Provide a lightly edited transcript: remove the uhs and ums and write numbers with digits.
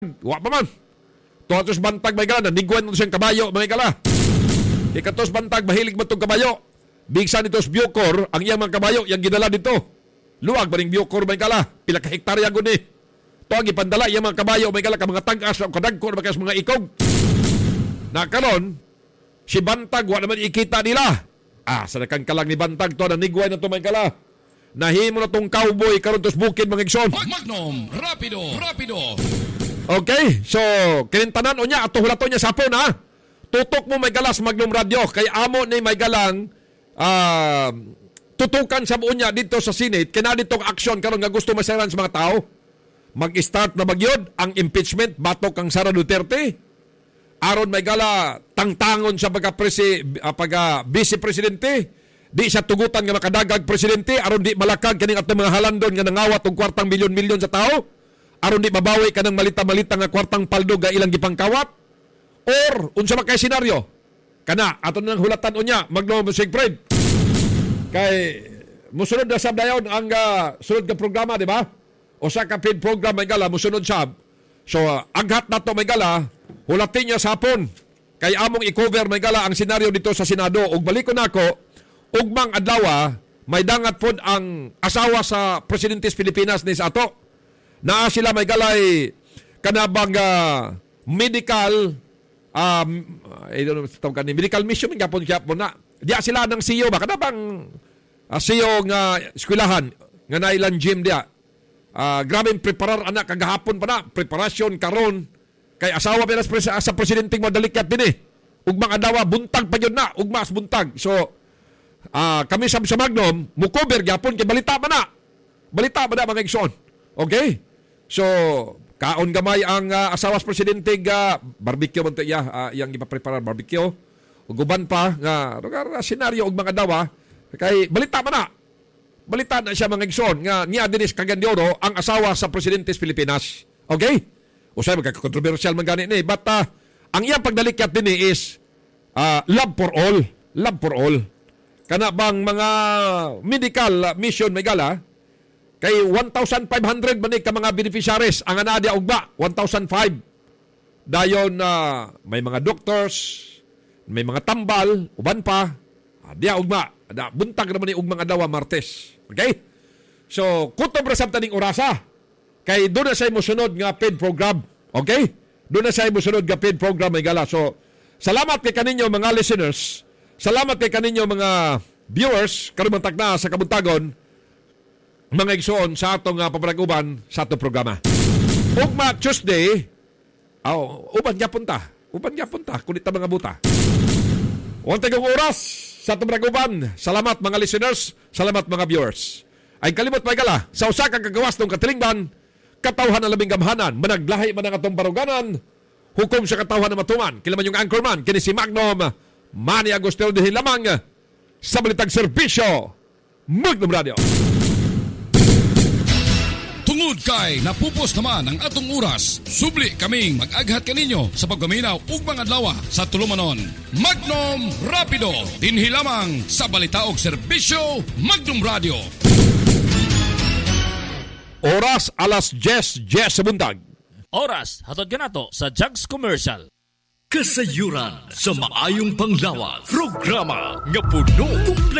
Wa pa man. Tuwatos bantag may gala, nanigwan mo siyang kabayo, mga gala. Ikatos bantag, mahilig mo itong kabayo. Bigsan itos Bucor, ang iyang mga kabayo, yung ginala dito. Luwag ba ning Bucor, mga gala? Pila ka hektarya guni. Ito ang ipandala, yung mga kabayo, mga gala, ka mga tagas, o kadagkor, mga ikog. Nakaroon, si Bantag, wa naman ikita nila. Sadakan ka lang ni Bantag to, nanigwan na ito, mga gala. Nahimo na itong cowboy, karon tos bukid, mga igsoon. Magnum, rapido. Okay, so kinintanan o niya, at tuhulato niya sa hapon, ha? Tutok mo may galas Magnum Radio, kay amo ni may galang tutukan sa buo niya dito sa Senate, kina ditong aksyon karon nga gusto masaran sa mga tao. Mag-start na magyod ang impeachment, batok ang Sara Duterte. Aron may gala, tangtangon sa vice presidente. Di siya tugutan nga makadagag presidente, aron di malakag kaning at mga halandon nga nangawat og kwartang milyon-milyon sa tao. Aron di mabawi ka ng malita-malita nga kwartang paldo ga ilang gipangkawat? Or, unsa man kay senaryo? Kana, ato nang hulatan unya, Magnum Sigfred. Kay, musunod na sab dayon ang sunod ka programa, di ba? O sa kapid program, may gala, musunod sab. So, aghat na to, may gala, hulatin niya sa hapon. Kay among i-cover, may gala, ang senaryo dito sa Senado. Ug balikon nako, ugmang adlaw, may dangat pod ang asawa sa Presidentes Pilipinas ni sa ato. Na sila may galay kanabang medical medical mission gapon na. Diya sila ng CEO ba kanabang CEO nga eskwelahan nga nailan gym dia. Grabe preparar anak kagahapon pa na preparasyon karon kay asawa pa sa presidenteng madalikat din Ugmang adlaw buntag pa gyud na, ugmas buntag. So kami sa Magnum mukober gapon kay balita pa na. Balita pa na mga igsoon. Okay? So, kaon gamay ang asawa sa presidente barbecue man to yang ipapreparar barbecue. Ug uban pa nga lugar senaryo og mga dawa kay balita man na. Balita na siya mga igsoon nga niya dinis Cagandioro ang asawa sa presidente sa Pilipinas. Okay? Usay magka-controversial man gani ni but ang iyang pagdalikat din is love for all. Love for all. Kana bang mga medical mission may gala kay 1,500 manig ka mga beneficiaries ang anadya ugba 1,005 dayon may mga doctors may mga tambal uban pa dia ugma buntag naman ni ugmang adlaw Martes. Okay, so kutob ra sabta ning orasa kay do na say mosunod nga paid program. Okay, do na say mosunod nga paid program may gala. So salamat kay kaninyo mga listeners, salamat kay kaninyo mga viewers karon na sa kabuntagon mga igsoon sa atong pabraguban sa atong programa. Ugma Tuesday, uban gyapon ta, kunit ta mga buta. Wantay oras sa atong praguban. Salamat mga listeners, salamat mga viewers. Ay kalimot pa gala, sa usa ka kagawas ng katilingban, katawhan ang labing gamhanan, managlahi man ang atong baruganan, hukom sa katawhan na matuman, kilaman yung anchorman, kini si Magnum, Manny Agustino de Hilamang, sa balitang serbisyo, Magnum Radio. Tungod kay napupos naman ang atong oras, subli kaming mag-aghat kaninyo sa paggaminaw ug mga adlaw sa tulumanon. Magnum Rapido, dinhi lamang sa balita og serbisyo Magnum Radio. Oras alas 10 sa buntag. Oras hatod kanato sa Jugs Commercial. Kasayuran sa maayong panglawas. Programa nga puno